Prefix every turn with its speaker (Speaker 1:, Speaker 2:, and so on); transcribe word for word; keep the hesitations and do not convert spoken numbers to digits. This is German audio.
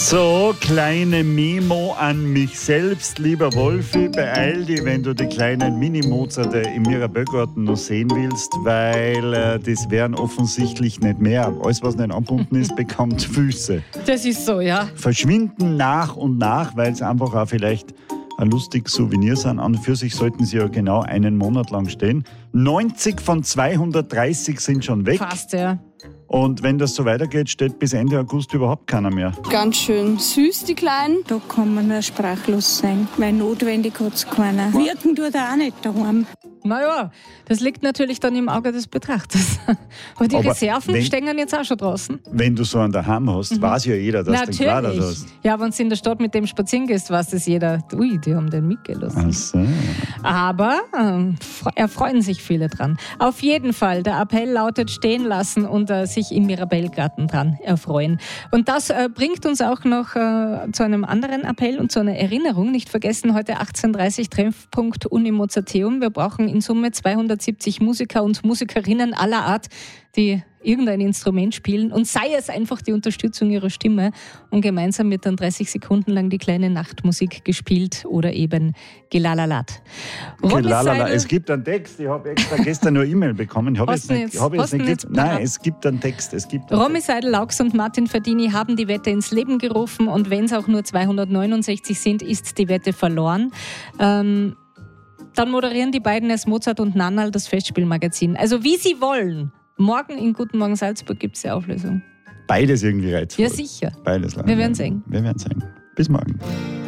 Speaker 1: So, kleine Memo an mich selbst, lieber Wolfi, beeil dich, wenn du die kleinen Mini-Mozarte im Mirabellgarten noch sehen willst, weil äh, das wären offensichtlich nicht mehr. Alles, was nicht angebunden ist, bekommt Füße.
Speaker 2: Das ist so, ja.
Speaker 1: Verschwinden nach und nach, weil es einfach auch vielleicht ein lustiges Souvenir sind. An und für sich sollten sie ja genau einen Monat lang stehen. neunzig von zweihundertdreißig sind schon weg.
Speaker 2: Fast, ja.
Speaker 1: Und wenn das so weitergeht, steht bis Ende August überhaupt keiner mehr.
Speaker 3: Ganz schön süß, die Kleinen.
Speaker 4: Da kann man nur sprachlos sein, weil notwendig hat es keiner. Wirken tut er auch nicht daheim.
Speaker 2: Naja, das liegt natürlich dann im Auge des Betrachters. Aber die
Speaker 1: Aber
Speaker 2: Reserven
Speaker 1: wenn,
Speaker 2: stehen jetzt auch schon draußen.
Speaker 1: Wenn du so einen daheim hast, mhm. weiß ja jeder, dass
Speaker 2: Natürlich.
Speaker 1: du klar das hast.
Speaker 2: Ja, wenn du in der Stadt mit dem spazieren gehst, weiß das jeder. Ui, die haben den mitgelassen.
Speaker 1: Ach so.
Speaker 2: Aber äh, erfreuen sich viele dran. Auf jeden Fall, der Appell lautet stehen lassen und äh, sich im Mirabellgarten dran erfreuen. Und das äh, bringt uns auch noch äh, zu einem anderen Appell und zu einer Erinnerung. Nicht vergessen, heute achtzehn Uhr dreißig Treffpunkt Uni Mozarteum. Wir brauchen in Summe zweihundertsiebzig Musiker und Musikerinnen aller Art, die irgendein Instrument spielen und sei es einfach die Unterstützung ihrer Stimme. Und gemeinsam wird dann dreißig Sekunden lang die kleine Nachtmusik gespielt oder eben gelalalat.
Speaker 1: Gelalala. Es gibt einen Text, ich habe extra gestern nur E-Mail bekommen. Ich habe jetzt nicht, hab jetzt nicht jetzt Nein, es gibt einen Text. Es gibt einen
Speaker 2: Romy
Speaker 1: Text.
Speaker 2: Seidel-Laux und Martin Ferdini haben die Wette ins Leben gerufen und wenn es auch nur zweihundertneunundsechzig sind, ist die Wette verloren. Ähm, Dann moderieren die beiden als Mozart und Nannal das Festspielmagazin. Also wie sie wollen. Morgen in Guten Morgen Salzburg gibt es die Auflösung.
Speaker 1: Beides irgendwie reizvoll.
Speaker 2: Ja, sicher.
Speaker 1: Beides.
Speaker 2: Wir werden sehen.
Speaker 1: Wir werden sehen. Bis morgen.